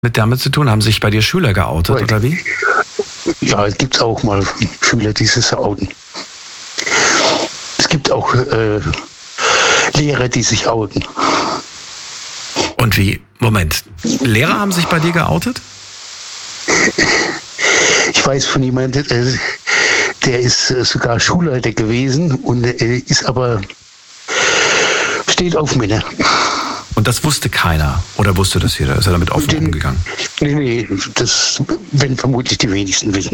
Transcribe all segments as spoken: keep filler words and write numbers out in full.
mit damit zu tun? Haben sich bei dir Schüler geoutet, Weil, oder wie? Ja, es gibt auch mal Schüler, die sich outen. Es gibt auch äh, Lehrer, die sich outen. Und wie? Moment, Lehrer haben sich bei dir geoutet? Ich weiß von jemandem, äh, der ist äh, sogar Schulleiter gewesen und äh, ist aber, steht auf Männer. Und das wusste keiner? Oder wusste das jeder? Ist er damit offen Den, umgegangen? Nee, nee, das werden vermutlich die wenigsten wissen.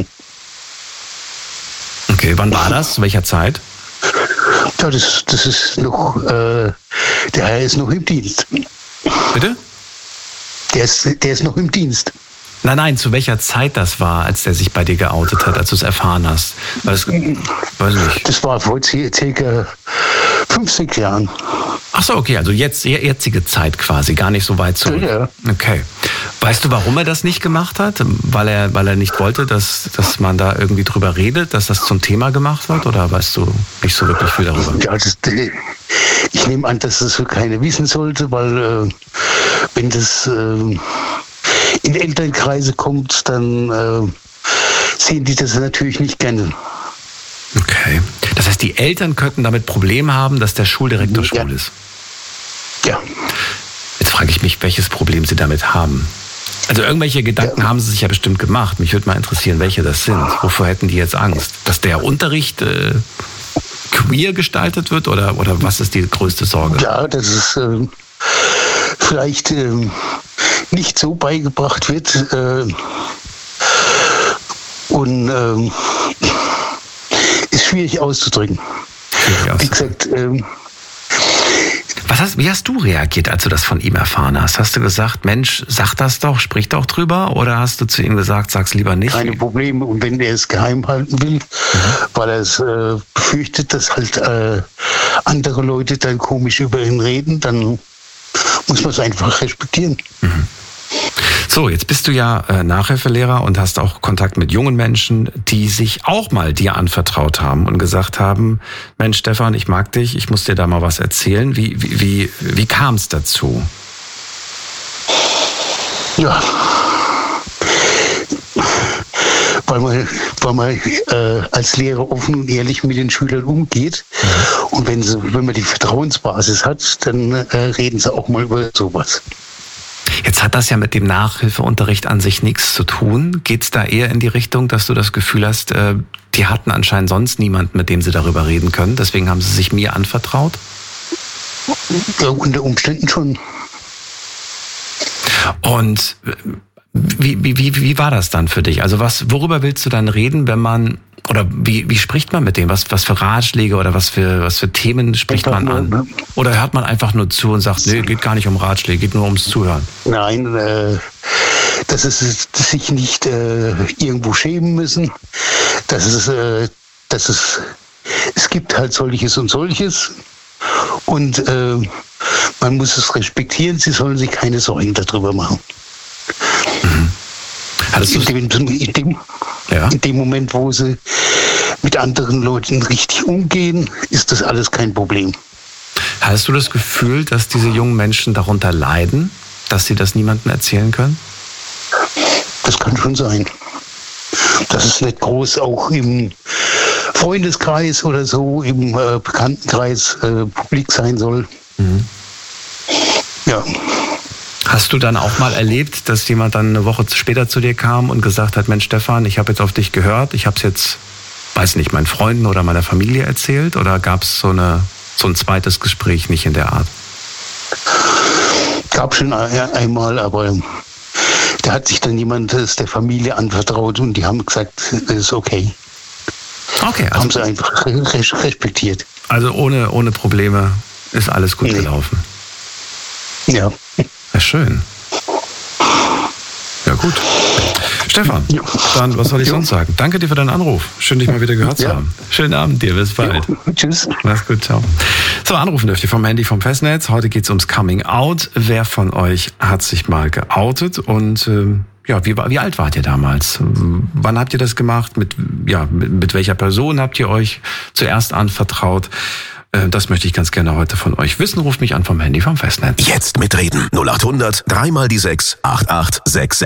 Okay, wann war das? Zu welcher Zeit? Ja, das, das ist noch, äh, der Herr ist noch im Dienst. Bitte? Der ist, der ist noch im Dienst. Nein, nein, zu welcher Zeit das war, als der sich bei dir geoutet hat, als du es erfahren hast? Weil das, weiß nicht. Das war vor circa fünf, sechs Jahren. Ach so, okay, also jetzt, jetzige Zeit quasi, gar nicht so weit zurück. Ja. Okay. Weißt du, warum er das nicht gemacht hat? Weil er, weil er nicht wollte, dass, dass man da irgendwie drüber redet, dass das zum Thema gemacht wird? Oder weißt du nicht so wirklich viel darüber? Ja, das, ich nehme an, dass das so keiner wissen sollte, weil äh, wenn das äh, in Elternkreise kommt, dann äh, sehen die das natürlich nicht gerne. Okay. Das heißt, die Eltern könnten damit Probleme haben, dass der Schuldirektor ja. schwul ist? Ja. Jetzt frage ich mich, welches Problem Sie damit haben. Also irgendwelche Gedanken ja. haben Sie sich ja bestimmt gemacht. Mich würde mal interessieren, welche das sind. Wovor hätten die jetzt Angst? Dass der Unterricht äh, queer gestaltet wird oder, oder was ist die größte Sorge? Ja, dass es äh, vielleicht äh, nicht so beigebracht wird äh, und äh, ist schwierig auszudrücken. Schwierig auszudrücken. Wie gesagt, äh, Was hast, wie hast du reagiert, als du das von ihm erfahren hast? Hast du gesagt, Mensch, sag das doch, sprich doch drüber? Oder hast du zu ihm gesagt, sag's lieber nicht? Keine Probleme. Und wenn er es geheim halten will, mhm. weil er es äh, befürchtet, dass halt äh, andere Leute dann komisch über ihn reden, dann muss man es einfach respektieren. Mhm. So, jetzt bist du ja äh, Nachhilfelehrer und hast auch Kontakt mit jungen Menschen, die sich auch mal dir anvertraut haben und gesagt haben, Mensch, Stefan, ich mag dich, ich muss dir da mal was erzählen. Wie, wie, wie, wie kam es dazu? Ja, weil man, weil man äh, als Lehrer offen und ehrlich mit den Schülern umgeht. Mhm. Und wenn, sie, wenn man die Vertrauensbasis hat, dann äh, reden sie auch mal über sowas. Jetzt hat das ja mit dem Nachhilfeunterricht an sich nichts zu tun. Geht es da eher in die Richtung, dass du das Gefühl hast, äh, die hatten anscheinend sonst niemanden, mit dem sie darüber reden können, deswegen haben sie sich mir anvertraut? Ja, unter Umständen schon. Und wie, wie, wie, wie war das dann für dich? Also was, worüber willst du dann reden, wenn man, oder wie, wie spricht man mit dem? Was, was für Ratschläge oder was für, was für Themen spricht man an? Oder hört man einfach nur zu und sagt, nee, geht gar nicht um Ratschläge, geht nur ums Zuhören? Nein, äh, dass es sich nicht äh, irgendwo schämen müssen. Dass es, äh, dass es, es gibt halt solches und solches. Und äh, man muss es respektieren, sie sollen sich keine Sorgen darüber machen. Mhm. In dem, in, dem, ja. in dem Moment, wo sie mit anderen Leuten richtig umgehen, ist das alles kein Problem. Hast du das Gefühl, dass diese jungen Menschen darunter leiden, dass sie das niemandem erzählen können? Das kann schon sein. Dass es nicht groß auch im Freundeskreis oder so, im äh, Bekanntenkreis äh, publik sein soll. Mhm. Ja. Hast du dann auch mal erlebt, dass jemand dann eine Woche später zu dir kam und gesagt hat, Mensch Stefan, ich habe jetzt auf dich gehört, ich habe es jetzt, weiß nicht, meinen Freunden oder meiner Familie erzählt? Oder gab es so, eine, so ein zweites Gespräch nicht in der Art? Gab schon einmal, aber da hat sich dann jemand der Familie anvertraut und die haben gesagt, es ist okay. Okay, also haben sie einfach respektiert. Also ohne, ohne Probleme ist alles gut nee. gelaufen. Ja. Ja, schön. Ja, gut. Stefan, ja. Dann, was soll ich ja. sonst sagen? Danke dir für deinen Anruf. Schön, dich mal wieder gehört ja. zu haben. Schönen Abend dir, bis bald. Ja. Tschüss. Mach's gut, ciao. So, anrufen dürft ihr vom Handy vom Festnetz. Heute geht's ums Coming Out. Wer von euch hat sich mal geoutet? Und ähm, ja, wie, wie alt wart ihr damals? Wann habt ihr das gemacht? Mit, ja, mit, mit welcher Person habt ihr euch zuerst anvertraut? Äh, das möchte ich ganz gerne heute von euch wissen. Ruft mich an vom Handy vom Festnetz. Jetzt mitreden. null acht hundert, dreimal die sechs, acht acht sechs sechs.